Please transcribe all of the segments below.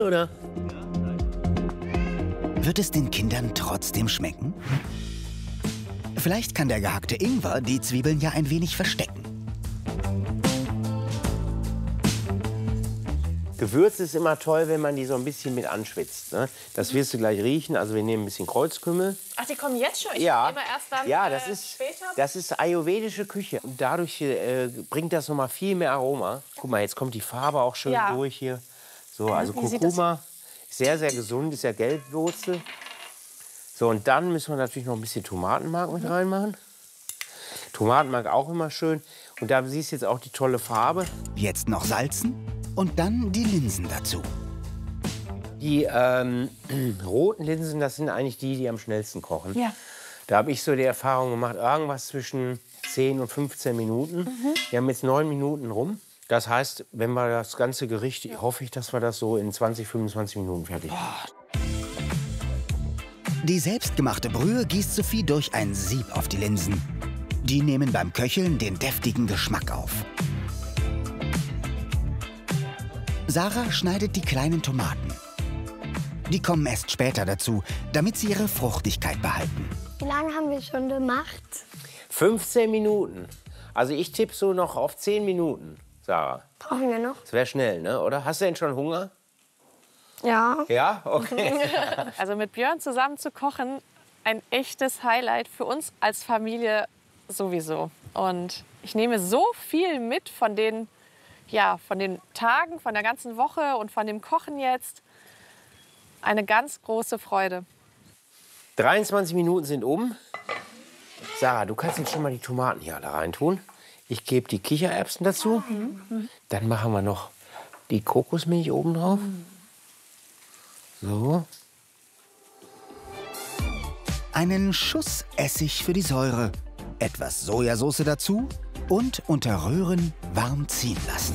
oder? Wird es den Kindern trotzdem schmecken? Vielleicht kann der gehackte Ingwer die Zwiebeln ja ein wenig verstecken. Gewürz ist immer toll, wenn man die so ein bisschen mit anschwitzt. Ne? Das wirst du gleich riechen. Also wir nehmen ein bisschen Kreuzkümmel. Ach, die kommen jetzt schon? Ich Ja, immer erst dann ja, später? das ist ayurvedische Küche. Und dadurch bringt das noch mal viel mehr Aroma. Guck mal, jetzt kommt die Farbe auch schön durch hier. So, also Kurkuma, sehr, sehr gesund, ist ja Gelbwurzel. So, und dann müssen wir natürlich noch ein bisschen Tomatenmark mit reinmachen. Tomatenmark auch immer schön. Und da siehst du jetzt auch die tolle Farbe. Jetzt noch salzen und dann die Linsen dazu. Die roten Linsen, das sind eigentlich die am schnellsten kochen. Ja. Da habe ich so die Erfahrung gemacht, irgendwas zwischen 10 und 15 Minuten. Wir haben jetzt 9 Minuten rum. Das heißt, wenn wir das ganze Gericht, hoffe ich, dass wir das so in 20, 25 Minuten fertig haben. Die selbstgemachte Brühe gießt Sophie durch ein Sieb auf die Linsen. Die nehmen beim Köcheln den deftigen Geschmack auf. Sarah schneidet die kleinen Tomaten. Die kommen erst später dazu, damit sie ihre Fruchtigkeit behalten. Wie lange haben wir schon gemacht? 15 Minuten. Also ich tippe so noch auf 10 Minuten, Sarah. Brauchen wir noch? Das wäre schnell, ne? Oder? Hast du denn schon Hunger? Ja. Ja? Okay. Also mit Björn zusammen zu kochen, ein echtes Highlight für uns als Familie sowieso. Und ich nehme so viel mit von den Tagen, von der ganzen Woche und von dem Kochen jetzt. Eine ganz große Freude. 23 Minuten sind um. Sarah, du kannst jetzt schon mal die Tomaten hier alle reintun. Ich gebe die Kichererbsen dazu. Dann machen wir noch die Kokosmilch oben drauf. So. Einen Schuss Essig für die Säure, etwas Sojasauce dazu und unter Rühren warm ziehen lassen.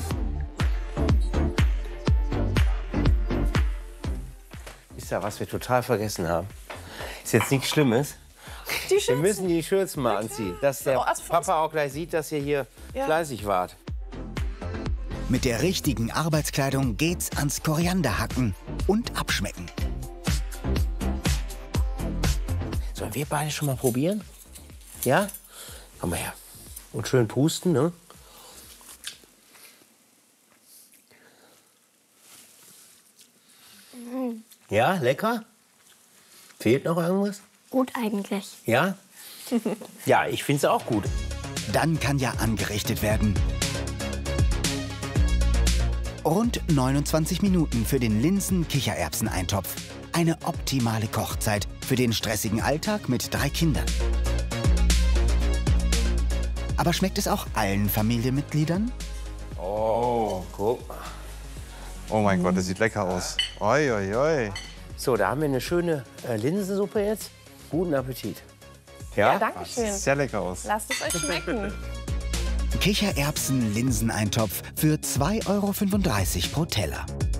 Wisst ihr, was wir total vergessen haben? Ist jetzt nichts Schlimmes. Wir müssen die Schürzen mal anziehen, dass der Papa auch gleich sieht, dass ihr hier fleißig wart. Mit der richtigen Arbeitskleidung geht's ans Korianderhacken und abschmecken. Sollen wir beide schon mal probieren? Ja? Komm mal her. Und schön pusten, ne? Ja, lecker? Fehlt noch irgendwas? Gut eigentlich. Ja? Ja, ich finde es auch gut. Dann kann ja angerichtet werden. Rund 29 Minuten für den Linsen-Kichererbsen-Eintopf. Eine optimale Kochzeit für den stressigen Alltag mit 3 Kindern. Aber schmeckt es auch allen Familienmitgliedern? Oh, guck mal. Oh mein Gott, das sieht lecker aus. Oi, oi, oi. So, da haben wir eine schöne Linsensuppe jetzt. Guten Appetit. Ja? Danke schön. Sieht sehr lecker aus. Lasst es euch schmecken. Kichererbsen-Linseneintopf für 2,35 € pro Teller.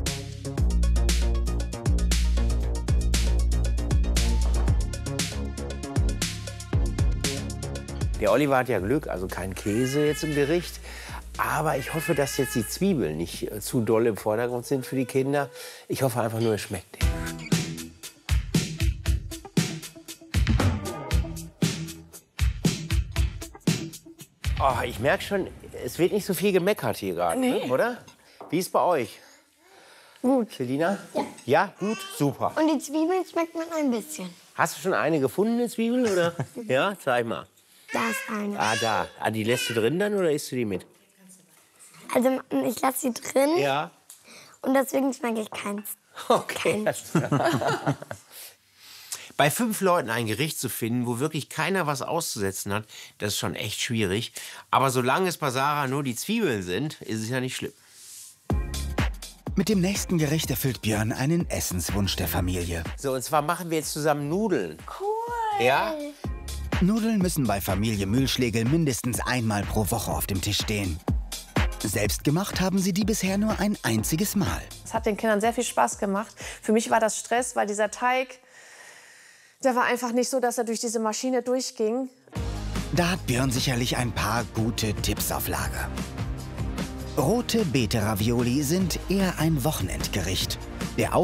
Der Oliver hat ja Glück, also kein Käse jetzt im Gericht. Aber ich hoffe, dass jetzt die Zwiebeln nicht zu doll im Vordergrund sind für die Kinder. Ich hoffe einfach nur, es schmeckt denen. Oh, ich merke schon, es wird nicht so viel gemeckert hier gerade, ne? Oder? Wie ist bei euch? Gut. Selina? Ja. Ja, gut, super. Und die Zwiebeln schmeckt man ein bisschen. Hast du schon eine gefunden, eine Zwiebel, oder? Ja, zeig mal. Da ist eine. Ah, da. Ah, die lässt du drin dann oder isst du die mit? Also ich lasse sie drin Ja. und deswegen schmecke ich keins. Okay. Bei 5 Leuten ein Gericht zu finden, wo wirklich keiner was auszusetzen hat, das ist schon echt schwierig. Aber solange es bei Sarah nur die Zwiebeln sind, ist es ja nicht schlimm. Mit dem nächsten Gericht erfüllt Björn einen Essenswunsch der Familie. So, und zwar machen wir jetzt zusammen Nudeln. Cool. Ja? Nudeln müssen bei Familie Mühlschlegel mindestens einmal pro Woche auf dem Tisch stehen. Selbst gemacht haben sie die bisher nur ein einziges Mal. Es hat den Kindern sehr viel Spaß gemacht. Für mich war das Stress, weil dieser Teig, der war einfach nicht so, dass er durch diese Maschine durchging. Da hat Björn sicherlich ein paar gute Tipps auf Lager. Rote Beete-Ravioli sind eher ein Wochenendgericht. Der